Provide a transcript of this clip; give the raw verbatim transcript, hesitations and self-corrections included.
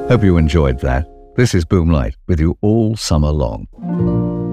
Hope you enjoyed that. This is Boomlight with you all summer long.